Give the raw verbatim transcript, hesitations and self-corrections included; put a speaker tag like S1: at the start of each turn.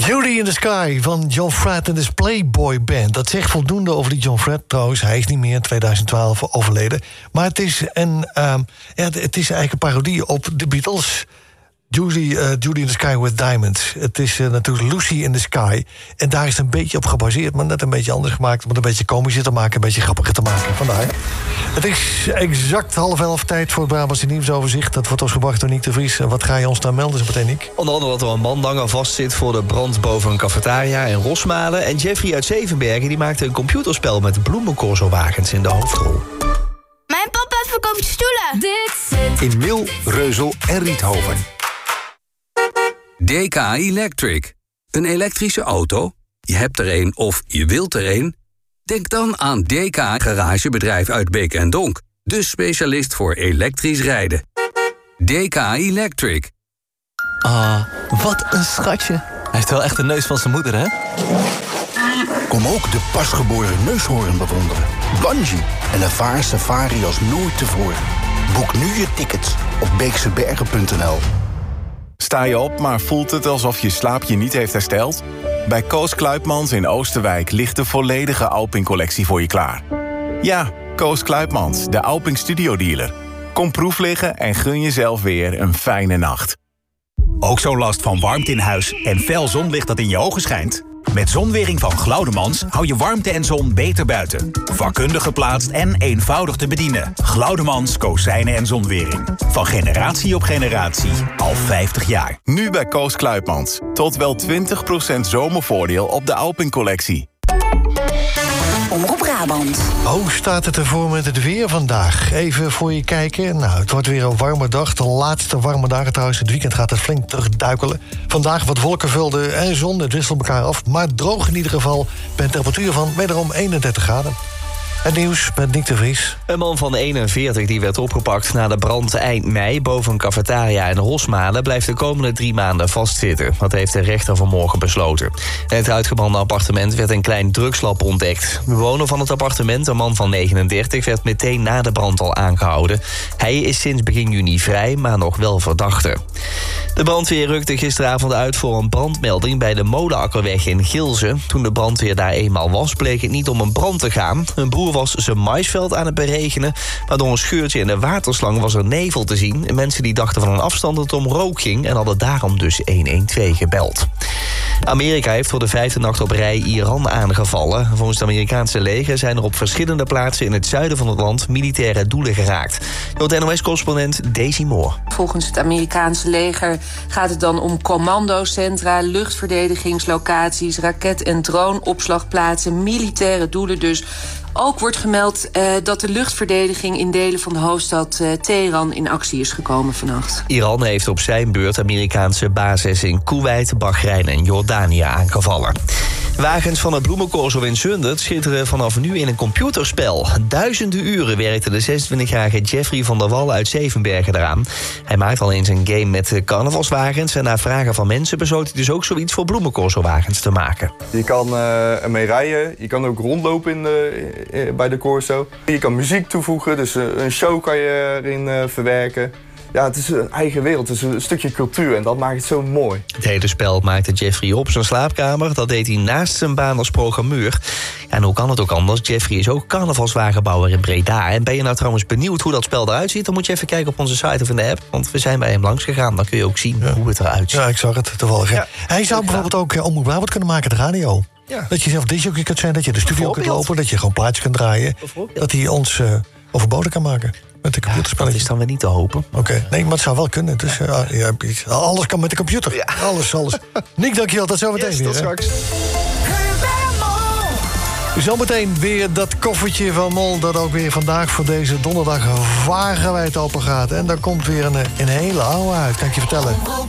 S1: Judy in the Sky van John Fred en de Playboy Band. Dat zegt voldoende over die John Fred trouwens. Hij is niet meer in twintig twaalf overleden. Maar het is, een, um, ja, het is eigenlijk een parodie op de Beatles. Judy, uh, Judy in the Sky with Diamonds. Het is uh, natuurlijk Lucy in the Sky. En daar is het een beetje op gebaseerd, maar net een beetje anders gemaakt. Om het een beetje komischer te maken, een beetje grappiger te maken. Vandaar. Het is exact half elf tijd voor het Brabantse nieuwsoverzicht. Dat wordt ons gebracht door Nick de Vries. Wat ga je ons daar melden zo meteen, Nick?
S2: Onder andere dat er een man langer vastzit voor de brand boven een cafetaria in Rosmalen. En Jeffrey uit Zevenbergen die maakte een computerspel met bloemencorsowagens in de hoofdrol.
S3: Mijn papa verkoopt stoelen.
S4: Dit zit
S5: in Mil, Reuzel en Riethoven. D K Electric. Een elektrische auto? Je hebt er een of je wilt er een? Denk dan aan D K Garagebedrijf uit Beek en Donk. De specialist voor elektrisch rijden. D K Electric.
S6: Ah, wat een schatje. Hij heeft wel echt de neus van zijn moeder, hè?
S7: Kom ook de pasgeboren neushoorn bewonderen. Bungee en ervaar safari als nooit tevoren. Boek nu je tickets op beeksebergen punt n l.
S8: Sta je op, maar voelt het alsof je slaap je niet heeft hersteld? Bij Koos Kluipmans in Oosterwijk ligt de volledige Alping-collectie voor je klaar. Ja, Koos Kluipmans, de Alping Studio Dealer. Kom proef liggen en gun jezelf weer een fijne nacht.
S9: Ook zo'n last van warmte in huis en fel zonlicht dat in je ogen schijnt? Met Zonwering van Glaudemans hou je warmte en zon beter buiten. Vakkundig geplaatst en eenvoudig te bedienen. Glaudemans, kozijnen en zonwering. Van generatie op generatie, al vijftig jaar.
S8: Nu bij Koos Kluipmans. Tot wel twintig procent zomervoordeel op de Alping-collectie.
S4: Omroep Brabant.
S1: Hoe staat het ervoor met het weer vandaag? Even voor je kijken. Nou, het wordt weer een warme dag. De laatste warme dagen trouwens. Het weekend gaat het flink terugduikelen. Vandaag wat wolkenvelden en zon. Het wisselt elkaar af. Maar droog in ieder geval. Bij een temperatuur van wederom eenendertig graden. Het nieuws met Nick de Vries.
S2: Een man van eenenveertig die werd opgepakt na de brand eind mei boven een cafetaria in Rosmalen blijft de komende drie maanden vastzitten. Dat heeft de rechter vanmorgen besloten. In het uitgebrande appartement werd een klein drugslab ontdekt. De bewoner van het appartement, een man van negenendertig, werd meteen na de brand al aangehouden. Hij is sinds begin juni vrij, maar nog wel verdachte. De brandweer rukte gisteravond uit voor een brandmelding bij de Molenakkerweg in Gilze. Toen de brandweer daar eenmaal was, bleek het niet om een brand te gaan. Een boer was zijn maisveld aan het beregenen, maar door een scheurtje in de waterslang was er nevel te zien. En mensen die dachten van een afstand dat het om rook ging en hadden daarom dus honderdtwaalf gebeld. Amerika heeft voor de vijfde nacht op rij Iran aangevallen. Volgens het Amerikaanse leger zijn er op verschillende plaatsen in het zuiden van het land militaire doelen geraakt. Door N O S-correspondent Daisy Moore.
S10: Volgens het Amerikaanse leger gaat het dan om commandocentra, luchtverdedigingslocaties, raket- en droneopslagplaatsen, militaire doelen dus. Ook wordt gemeld uh, dat de luchtverdediging in delen van de hoofdstad uh, Teheran in actie is gekomen vannacht.
S2: Iran heeft op zijn beurt Amerikaanse bases in Koeweit, Bahrein en Jordanië aangevallen. Wagens van het bloemencorso in Zundert schitteren vanaf nu in een computerspel. Duizenden uren werkte de zesentwintigjarige Jeffrey van der Wal uit Zevenbergen eraan. Hij maakt al eens een game met carnavalswagens en na vragen van mensen besloot hij dus ook zoiets voor bloemencorsowagens te maken.
S11: Je kan uh, ermee rijden, je kan ook rondlopen in de, bij de corso. Je kan muziek toevoegen, dus een show kan je erin uh, verwerken. Ja, het is een eigen wereld, het is een stukje cultuur en dat maakt het zo mooi.
S2: Het hele spel maakte Jeffrey op zijn slaapkamer. Dat deed hij naast zijn baan als programmeur. En hoe kan het ook anders? Jeffrey is ook carnavalswagenbouwer in Breda. En ben je nou trouwens benieuwd hoe dat spel eruit ziet? Dan moet je even kijken op onze site of in de app. Want we zijn bij hem langs gegaan. Dan kun je ook zien ja. hoe het eruit ziet.
S1: Ja, ik zag het toevallig. Ja. Hij zou bijvoorbeeld ook uh, Omroep Brabant kunnen maken, de radio. Ja. Dat je zelf disjockey kunt zijn, dat je de studio kunt lopen, dat je gewoon plaatjes kunt draaien. Dat hij ons uh, overbodig kan maken. Met de computerspelletjes.
S2: Ja, dat is dan weer niet te hopen.
S1: Oké, okay. Nee, maar het zou wel kunnen. Dus, ja. Uh, ja, alles kan met de computer. Ja. Alles, alles. Nick, dankjewel. Tot zometeen yes, weer. Tot straks. Zometeen weer dat koffertje van Mol... dat ook weer vandaag voor deze donderdag wagenwijd open gaat. En daar komt weer een, een hele oude uit, kan ik je vertellen.